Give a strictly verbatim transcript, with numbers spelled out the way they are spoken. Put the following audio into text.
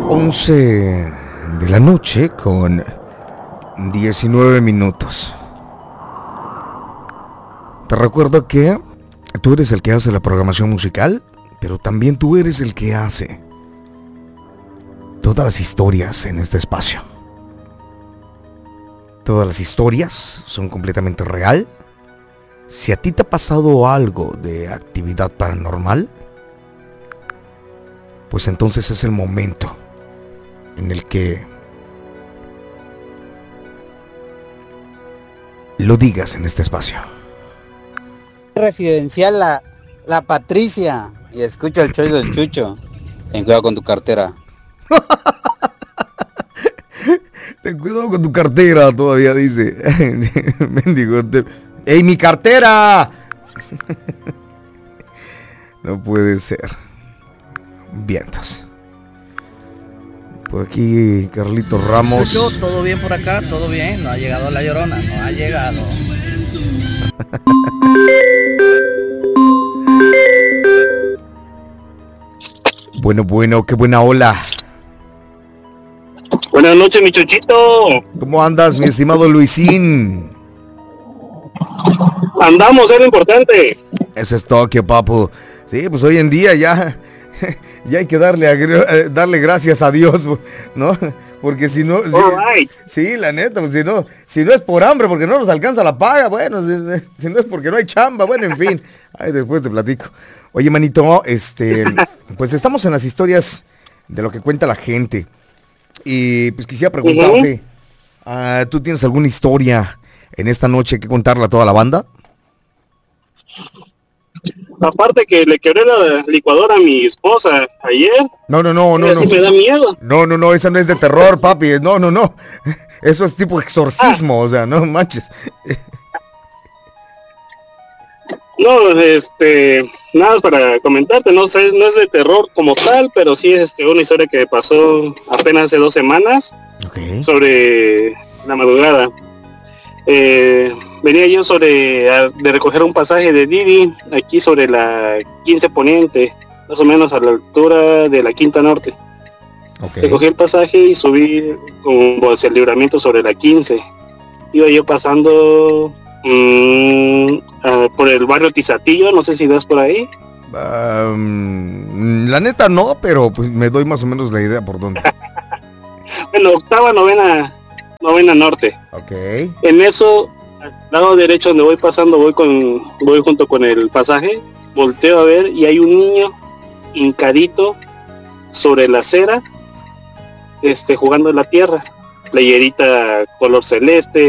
once de la noche con diecinueve minutos. Te recuerdo que tú eres el que hace la programación musical, pero también tú eres el que hace todas las historias en este espacio. Todas las historias son completamente real. Si a ti te ha pasado algo de actividad paranormal, pues entonces es el momento en el que lo digas en este espacio. Residencial la, la Patricia y escucho el show del Chucho. Ten cuidado con tu cartera. Ten cuidado con tu cartera, todavía dice. Mendigo. Te... ¡Ey, mi cartera! No puede ser. Vientos. Por aquí, Carlitos Ramos. Yo, todo bien por acá, todo bien. No ha llegado la Llorona, no ha llegado. Bueno, bueno, qué buena ola. Buenas noches, mi Chuchito. ¿Cómo andas, mi estimado Luisín? Andamos, es lo importante. Eso es Tokio, papu. Sí, pues hoy en día ya, ya hay que darle, a, darle gracias a Dios, ¿no? Porque si no, sí, right. sí, la neta, pues si no, si no es por hambre, porque no nos alcanza la paga, bueno, si, si no es porque no hay chamba, bueno, en fin. Ay, después te platico. Oye, manito, este, pues estamos en las historias de lo que cuenta la gente. Y pues quisiera preguntarte, uh-huh. uh, ¿tú tienes alguna historia en esta noche que contarle a toda la banda? Aparte que le quebré la licuadora a mi esposa ayer. No, no, no, no, no. Sí me da miedo. No, no, no, esa no es de terror, papi. No, no, no. Eso es tipo exorcismo, ah. o sea, no manches. No, este, nada para comentarte, no sé, no es de terror como tal, pero sí es este, una historia que pasó apenas hace dos semanas, okay. Sobre la madrugada. Eh, venía yo sobre a, de recoger un pasaje de Didi aquí sobre la quince Poniente, más o menos a la altura de la Quinta Norte. Okay. Recogí el pasaje y subí con hacia el libramiento sobre la quince. Iba yo pasando mmm, uh, por el barrio Tizatillo, no sé si das por ahí. Um, la neta no, pero pues me doy más o menos la idea por dónde. Bueno, octava, novena, novena norte. Okay. En eso, al lado derecho donde voy pasando, voy con, voy junto con el pasaje, volteo a ver y hay un niño hincadito sobre la acera, este, jugando en la tierra, playerita color celeste,